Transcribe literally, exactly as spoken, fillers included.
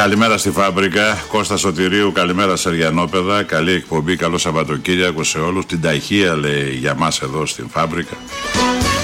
Καλημέρα στη Φάμπρικα. Κώστα Σωτηρίου, καλημέρα Σεριανόπεδα. Καλή εκπομπή, καλό Σαββατοκύριακο σε όλους. Την ταχεία λέει για μας εδώ στην Φάμπρικα.